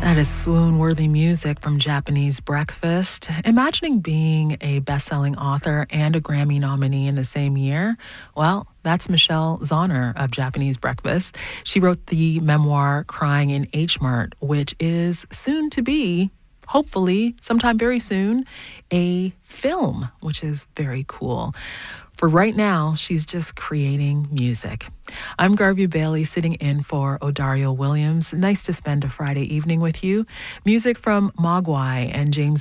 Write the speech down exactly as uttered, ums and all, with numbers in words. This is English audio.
That is swoon-worthy music from Japanese Breakfast. Imagining being a best-selling author and a Grammy nominee in the same year, well, that's Michelle Zauner of Japanese Breakfast. She wrote the memoir Crying in H Mart, which is soon to be, hopefully, sometime very soon, a film, which is very cool. For right now, she's just creating music. I'm Garvey Bailey, sitting in for Odario Williams. Nice to spend a Friday evening with you. Music from Mogwai and James